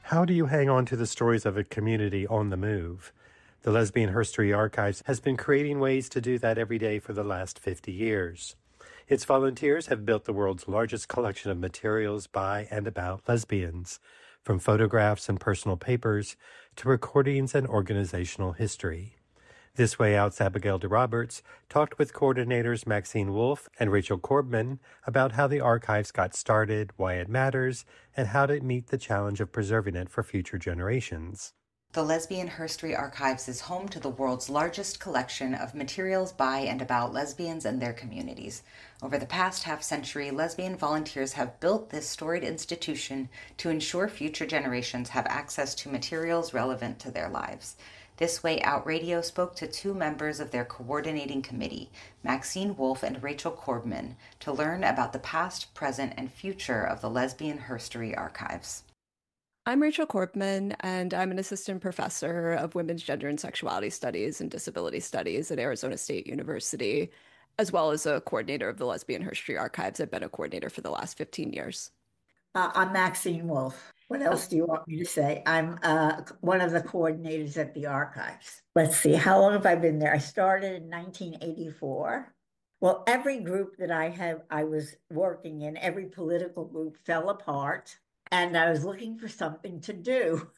How do you hang on to the stories of a community on the move? The Lesbian Herstory Archives has been creating ways to do that every day for the last 50 years. Its volunteers have built the world's largest collection of materials by and about lesbians, from photographs and personal papers to recordings and organizational history. This Way Out's Abigail DeRoberts talked with coordinators Maxine Wolf and Rachel Korbman about how the archives got started, why it matters, and how to meet the challenge of preserving it for future generations. The Lesbian Herstory Archives is home to the world's largest collection of materials by and about lesbians and their communities. Over the past half-century, lesbian volunteers have built this storied institution to ensure future generations have access to materials relevant to their lives. This Way Out Radio spoke to two members of their coordinating committee, Maxine Wolf and Rachel Korbman, to learn about the past, present, and future of the Lesbian Herstory Archives. I'm Rachel Korbman, and I'm an assistant professor of women's gender and sexuality studies and disability studies at Arizona State University, as well as a coordinator of the Lesbian Herstory Archives. I've been a coordinator for the last 15 years. I'm Maxine Wolf. What else do you want me to say? I'm one of the coordinators at the archives. Let's see, how long have I been there? I started in 1984. Well, every group that I was working in, every political group fell apart, and I was looking for something to do.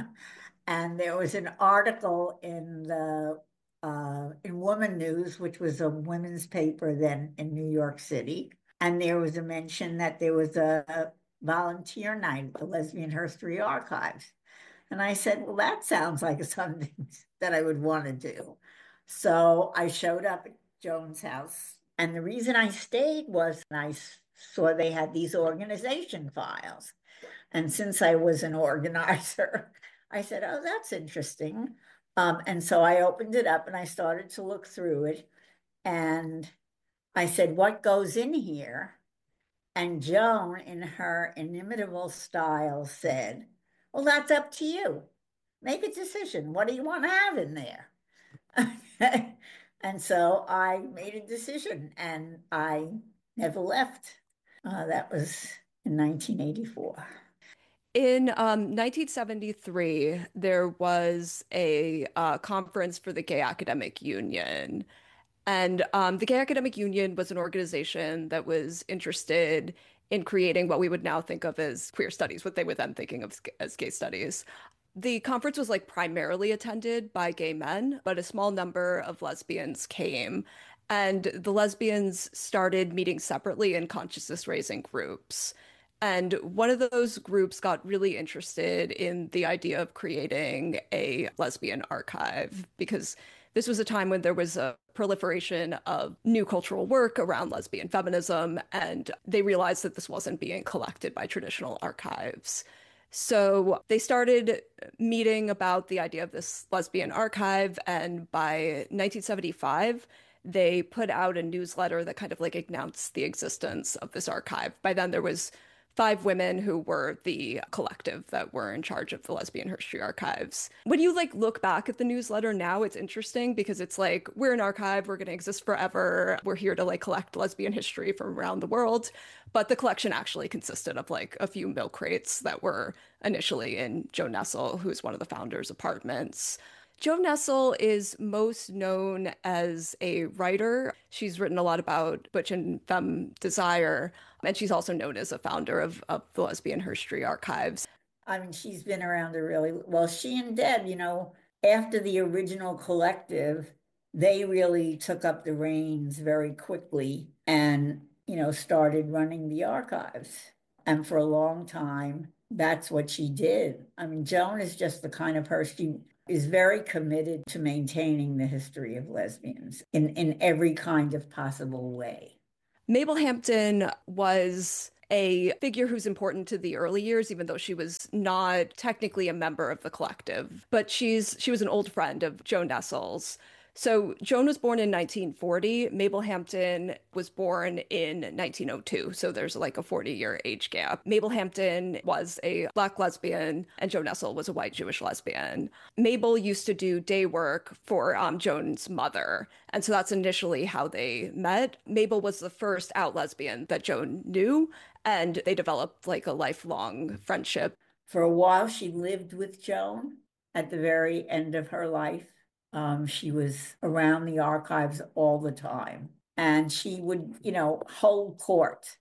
And there was an article in the in Woman News, which was a women's paper then in New York City, and there was a mention that there was a volunteer night at the Lesbian Herstory Archives. And I said, well, that sounds like something that I would want to do. So I showed up at Joan's house. And the reason I stayed was I saw they had these organization files. And since I was an organizer, I said, oh, that's interesting. And so I opened it up and I started to look through it. And I said, what goes in here? And Joan, in her inimitable style, said, well, that's up to you. Make a decision. What do you want to have in there? And so I made a decision and I never left. That was in 1984. In 1973, there was a conference for the Gay Academic Union. And the Gay Academic Union was an organization that was interested in creating what we would now think of as queer studies, what they would then thinking of as gay studies. The conference was like primarily attended by gay men, but a small number of lesbians came. And the lesbians started meeting separately in consciousness raising groups. And one of those groups got really interested in the idea of creating a lesbian archive because this was a time when there was a proliferation of new cultural work around lesbian feminism, and they realized that this wasn't being collected by traditional archives. So they started meeting about the idea of this lesbian archive, and by 1975, they put out a newsletter that kind of like announced the existence of this archive. By then, there was 5 women who were the collective that were in charge of the Lesbian Herstory Archives. When you like look back at the newsletter now, it's interesting because it's like, we're an archive, we're going to exist forever. We're here to like collect lesbian history from around the world. But the collection actually consisted of like a few milk crates that were initially in Jo Nessel, who's one of the founders' apartments. Jo Nessel is most known as a writer. She's written a lot about butch and femme desire, and she's also known as a founder of the Lesbian Herstory Archives. I mean, she's been around a really well. She and Deb, after the original collective, they really took up the reins very quickly and, started running the archives. And for a long time, that's what she did. I mean, Joan is just the kind of person, she is very committed to maintaining the history of lesbians in every kind of possible way. Mabel Hampton was a figure who's important to the early years, even though she was not technically a member of the collective. But she was an old friend of Jo Nessel's. So Joan was born in 1940. Mabel Hampton was born in 1902. So there's like a 40-year age gap. Mabel Hampton was a Black lesbian and Jo Nessel was a white Jewish lesbian. Mabel used to do day work for Joan's mother. And so that's initially how they met. Mabel was the first out lesbian that Joan knew, and they developed like a lifelong friendship. For a while, she lived with Joan at the very end of her life. She was around the archives all the time, and she would, hold court.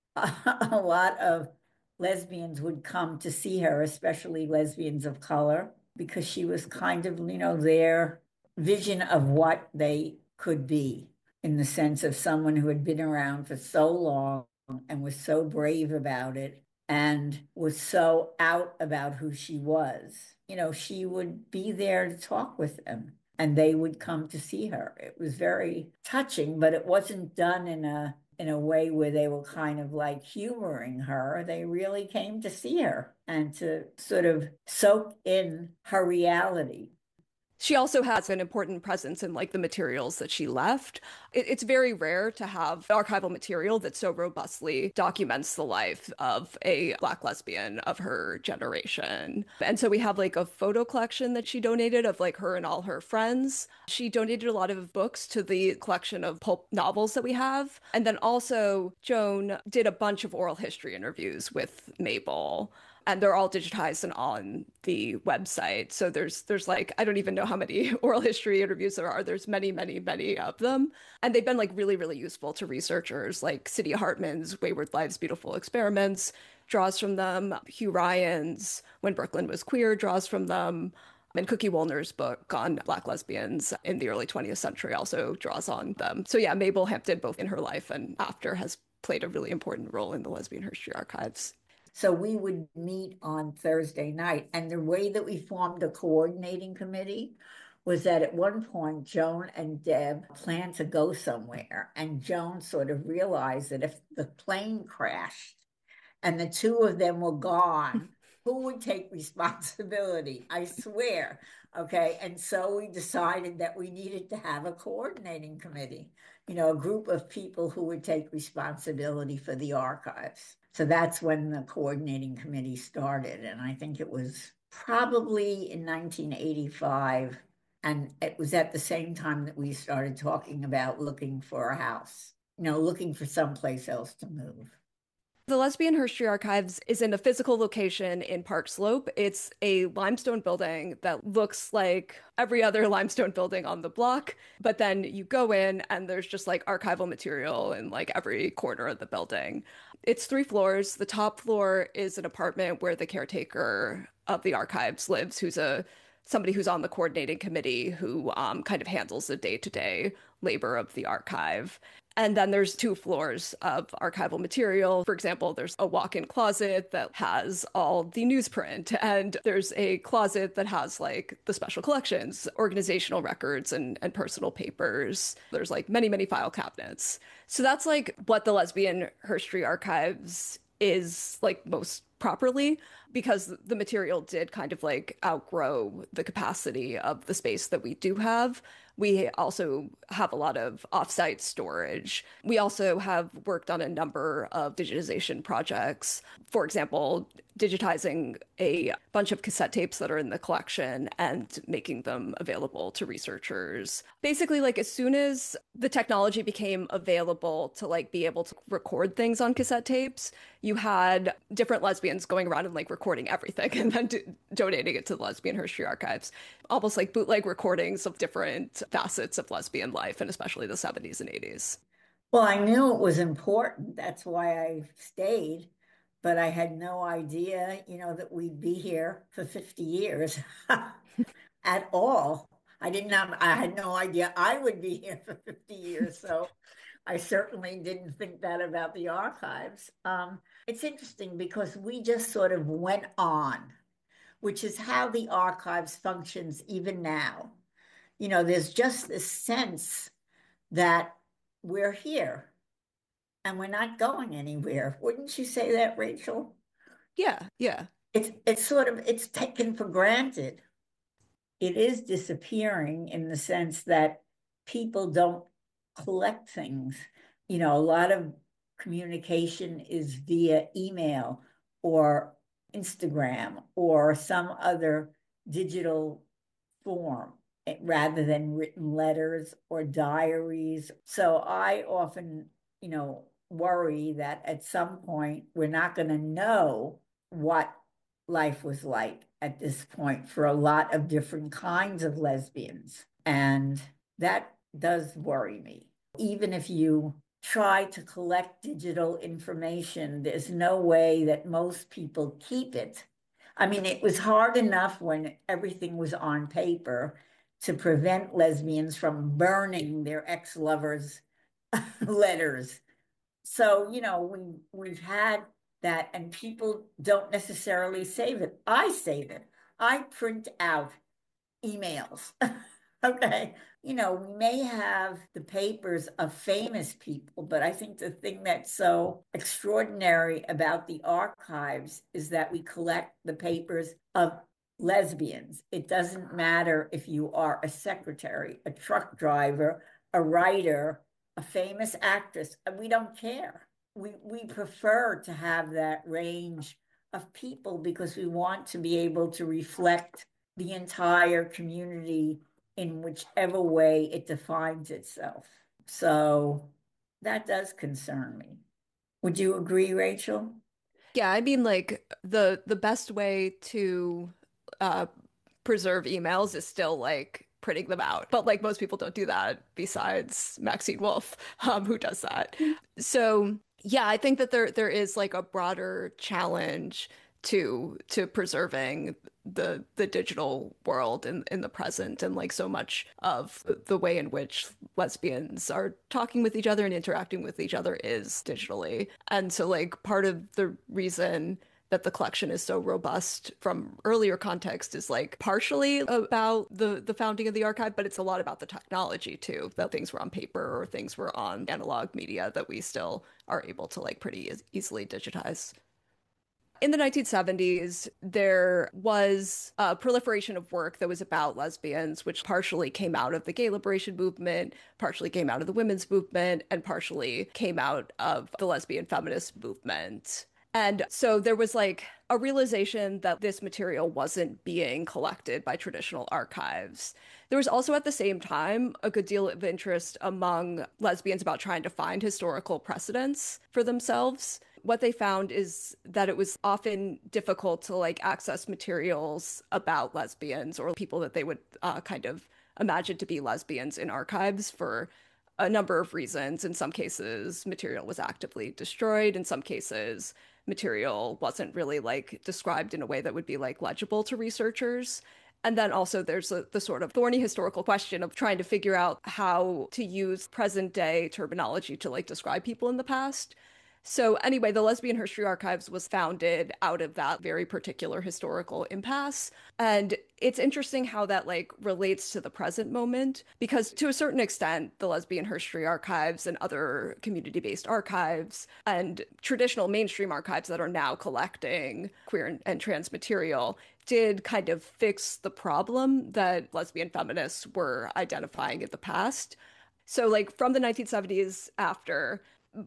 A lot of lesbians would come to see her, especially lesbians of color, because she was kind of, their vision of what they could be, in the sense of someone who had been around for so long and was so brave about it and was so out about who she was. She would be there to talk with them and they would come to see her. It was very touching, but it wasn't done in a way where they were kind of like humoring her. They really came to see her and to sort of soak in her reality. She also has an important presence in like the materials that she left. It's very rare to have archival material that so robustly documents the life of a Black lesbian of her generation. And so we have like a photo collection that she donated of like her and all her friends. She donated a lot of books to the collection of pulp novels that we have. And then also Joan did a bunch of oral history interviews with Mabel, and they're all digitized and on the website. So there's like, I don't even know how many oral history interviews there are. There's many, many, many of them. And they've been like really, really useful to researchers. Like Cydia Hartman's Wayward Lives, Beautiful Experiments draws from them. Hugh Ryan's When Brooklyn Was Queer draws from them. And Cookie Woolner's book on Black lesbians in the early 20th century also draws on them. So yeah, Mabel Hampton, both in her life and after, has played a really important role in the Lesbian History Archives. So we would meet on Thursday night. And the way that we formed a coordinating committee was that at one point, Joan and Deb planned to go somewhere. And Joan sort of realized that if the plane crashed and the two of them were gone, who would take responsibility? I swear. Okay. And so we decided that we needed to have a coordinating committee, a group of people who would take responsibility for the archives. So that's when the coordinating committee started. And I think it was probably in 1985. And it was at the same time that we started talking about looking for a house, looking for someplace else to move. The Lesbian History Archives is in a physical location in Park Slope. It's a limestone building that looks like every other limestone building on the block, but then you go in and there's just like archival material in like every corner of the building. It's 3 floors. The top floor is an apartment where the caretaker of the archives lives, who's somebody who's on the coordinating committee who kind of handles the day-to-day labor of the archive. And then there's 2 floors of archival material. For example, there's a walk-in closet that has all the newsprint, and there's a closet that has like the special collections, organizational records, and personal papers. There's like many, many file cabinets. So that's like what the Lesbian History Archives is like most properly, because the material did kind of like outgrow the capacity of the space that we do have. We also have a lot of offsite storage. We also have worked on a number of digitization projects. For example, digitizing a bunch of cassette tapes that are in the collection and making them available to researchers. Basically, like as soon as the technology became available to like be able to record things on cassette tapes, you had different lesbians going around and like recording everything and then donating it to the Lesbian History Archives. Almost like bootleg recordings of different facets of lesbian life, and especially the 70s and 80s. Well, I knew it was important. That's why I stayed, but I had no idea, that we'd be here for 50 years at all. I had no idea I would be here for 50 years. So I certainly didn't think that about the archives. It's interesting because we just sort of went on, which is how the archives functions even now. There's just this sense that we're here and we're not going anywhere. Wouldn't you say that, Rachel? Yeah, yeah. It's taken for granted. It is disappearing in the sense that people don't collect things. A lot of communication is via email or Instagram or some other digital form rather than written letters or diaries. So I often, worry that at some point we're not going to know what life was like at this point for a lot of different kinds of lesbians. And that does worry me. Even if you try to collect digital information, there's no way that most people keep it. I mean, it was hard enough when everything was on paper to prevent lesbians from burning their ex-lovers' letters. So, we've had that, and people don't necessarily save it. I save it. I print out emails. Okay. We may have the papers of famous people, but I think the thing that's so extraordinary about the archives is that we collect the papers of lesbians. It doesn't matter if you are a secretary, a truck driver, a writer, a famous actress. We don't care. We prefer to have that range of people because we want to be able to reflect the entire community in whichever way it defines itself. So that does concern me. Would you agree, Rachel? Yeah, I mean, like the best way to uh preserve emails is still like printing them out. But like most people don't do that besides Maxine Wolf, who does that. So yeah, I think that there is like a broader challenge to preserving the digital world in the present, and like so much of the way in which lesbians are talking with each other and interacting with each other is digitally. And so like part of the reason that the collection is so robust from earlier context is like partially about the founding of the archive, but it's a lot about the technology too, that things were on paper or things were on analog media that we still are able to like pretty easily digitize. In the 1970s, there was a proliferation of work that was about lesbians, which partially came out of the gay liberation movement, partially came out of the women's movement, and partially came out of the lesbian feminist movement. And so there was like a realization that this material wasn't being collected by traditional archives. There was also at the same time a good deal of interest among lesbians about trying to find historical precedents for themselves. What they found is that it was often difficult to like access materials about lesbians or people that they would kind of imagine to be lesbians in archives for a number of reasons. In some cases, material was actively destroyed. In some cases, material wasn't really like described in a way that would be like legible to researchers. And then also there's the sort of thorny historical question of trying to figure out how to use present day terminology to like describe people in the past. So anyway, the Lesbian History Archives was founded out of that very particular historical impasse. And it's interesting how that like relates to the present moment, because to a certain extent, the Lesbian History Archives and other community-based archives and traditional mainstream archives that are now collecting queer and trans material did kind of fix the problem that lesbian feminists were identifying in the past. So like from the 1970s after,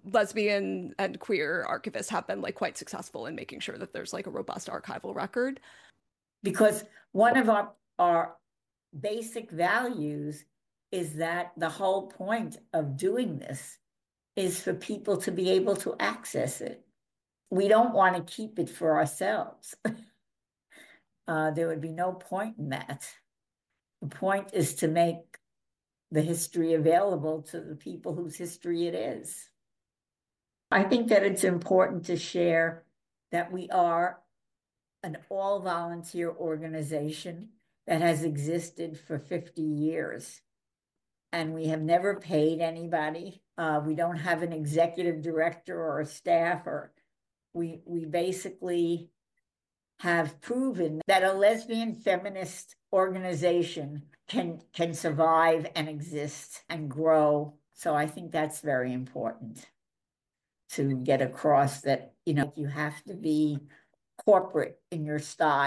lesbian and queer archivists have been like quite successful in making sure that there's like a robust archival record. Because one of our basic values is that the whole point of doing this is for people to be able to access it. We don't want to keep it for ourselves. There would be no point in that. The point is to make the history available to the people whose history it is. I think that it's important to share that we are an all-volunteer organization that has existed for 50 years. And we have never paid anybody. We don't have an executive director or a staff, or we basically have proven that a lesbian feminist organization can survive and exist and grow. So I think that's very important to get across that, you have to be corporate in your style.